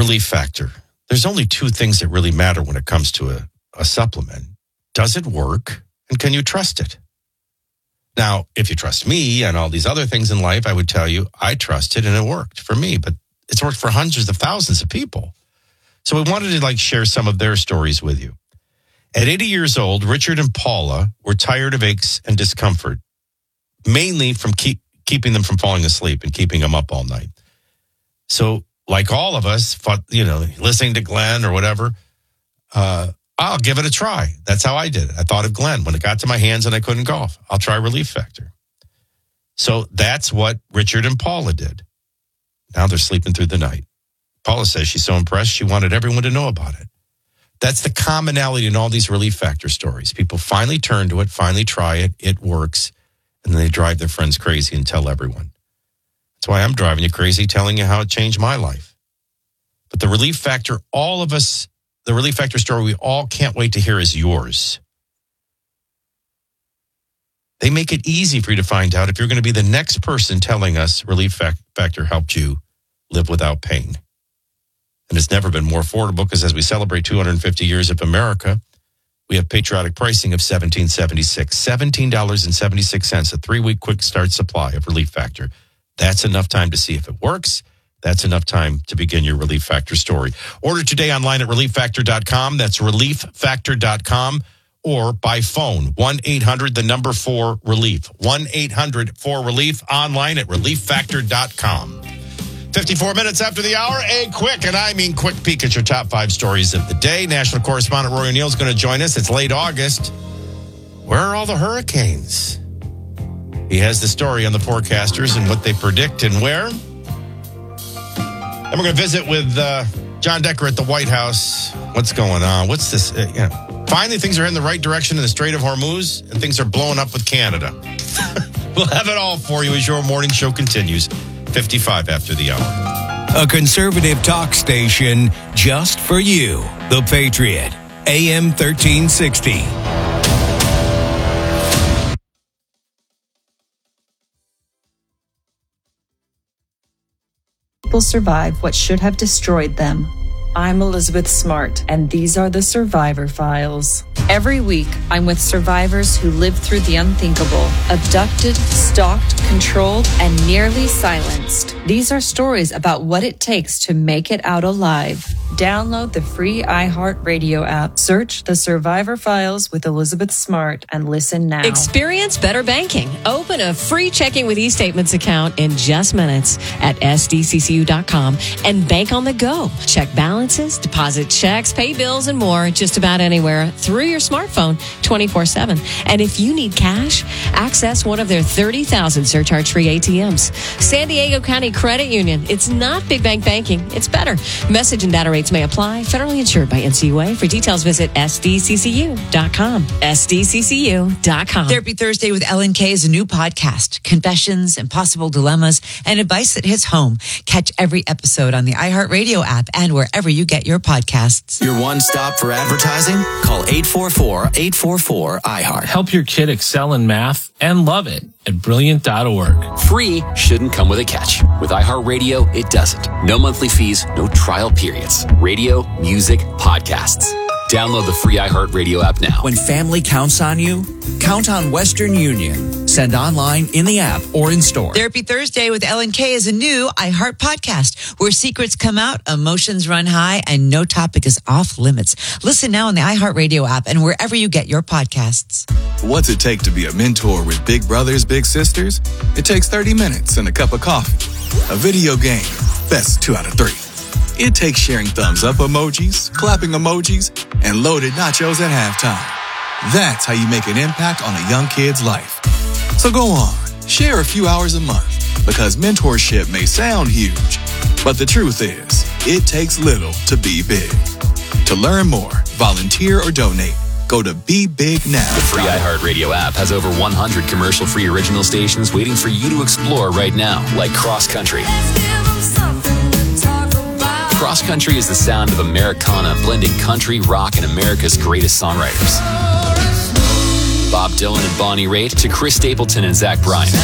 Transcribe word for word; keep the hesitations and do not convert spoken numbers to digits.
Relief Factor. There's only two things that really matter when it comes to a, a supplement. Does it work? And can you trust it? Now, if you trust me and all these other things in life, I would tell you I trust it and it worked for me, but it's worked for hundreds of thousands of people. So we wanted to like share some of their stories with you. At eighty years old, Richard and Paula were tired of aches and discomfort, mainly from keep, keeping them from falling asleep and keeping them up all night. So like all of us, you know, listening to Glenn or whatever, uh, I'll give it a try. That's how I did it. I thought of Glenn when it got to my hands and I couldn't golf. I'll try Relief Factor. So that's what Richard and Paula did. Now they're sleeping through the night. Paula says she's so impressed she wanted everyone to know about it. That's the commonality in all these Relief Factor stories. People finally turn to it, finally try it, it works, and then they drive their friends crazy and tell everyone. That's why I'm driving you crazy, telling you how it changed my life. But the Relief Factor, all of us, the Relief Factor story we all can't wait to hear is yours. They make it easy for you to find out if you're going to be the next person telling us Relief Factor helped you live without pain. And it's never been more affordable because as we celebrate two hundred fifty years of America, we have patriotic pricing of seventeen seventy-six, seventeen dollars and seventy-six cents, a three-week quick start supply of Relief Factor. That's enough time to see if it works. That's enough time to begin your Relief Factor story. Order today online at relief factor dot com. That's relief factor dot com. Or by phone, one eight hundred, the number four, relief. one eight hundred four relief, online at relief factor dot com. fifty-four minutes after the hour, a quick, and I mean quick peek at your top five stories of the day. National correspondent Roy O'Neill is going to join us. It's late August. Where are all the hurricanes? He has the story on the forecasters and what they predict and where. Then we're going to visit with uh, John Decker at the White House. What's going on? What's this? Uh, you know, finally, things are in the right direction in the Strait of Hormuz, and things are blowing up with Canada. We'll have it all for you as your morning show continues. fifty-five after the hour. A conservative talk station just for you. The Patriot, A M thirteen sixty. People survive what should have destroyed them. I'm Elizabeth Smart, and these are the Survivor Files. Every week, I'm with survivors who lived through the unthinkable, abducted, stalked, controlled, and nearly silenced. These are stories about what it takes to make it out alive. Download the free iHeartRadio app. Search The Survivor Files with Elizabeth Smart and listen now. Experience better banking. Open a free checking with eStatements account in just minutes at S D C C U dot com and bank on the go. Check balances, deposit checks, pay bills, and more just about anywhere through your smartphone twenty-four seven. And if you need cash, access one of their thirty thousand surcharge-free A T Ms. San Diego County Credit Union. It's not big bank banking. It's better. Message and data rates may apply. Federally insured by N C U A. For details, visit S D C C U dot com. S D C C U dot com. Therapy Thursday with Ellen K is a new podcast. Confessions, impossible dilemmas, and advice that hits home. Catch every episode on the iHeartRadio app and wherever you get your podcasts. Your one stop for advertising? Call eight four four, eight four four, I heart. Help your kid excel in math and love it at brilliant dot org. Free shouldn't come with a catch. With iHeartRadio, it doesn't. No monthly fees, no trial periods. Radio, music, podcasts. Download the free iHeartRadio app now. When family counts on you, count on Western Union. Send online, in the app, or in store. Therapy Thursday with Ellen K is a new iHeart podcast where secrets come out, emotions run high, and no topic is off limits. Listen now on the iHeartRadio app and wherever you get your podcasts. What's it take to be a mentor with big brothers, big sisters? It takes thirty minutes and a cup of coffee. A video game, best two out of three. It takes sharing thumbs up emojis, clapping emojis, and loaded nachos at halftime. That's how you make an impact on a young kid's life. So go on, share a few hours a month, because mentorship may sound huge, but the truth is, it takes little to be big. To learn more, volunteer, or donate, go to Be Big Now. The free iHeartRadio app has over one hundred commercial-free original stations waiting for you to explore right now, like Cross Country. Cross Country is the sound of Americana, blending country, rock, and America's greatest songwriters. Bob Dylan and Bonnie Raitt to Chris Stapleton and Zach Bryan.